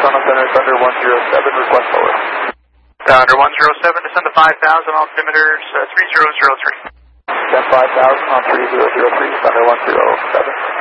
Toronto Center, Thunder 107, request forward. Thunder 107, descend to 5,000, altimeters 3003. Descend 5,000 on 3003, Thunder 107.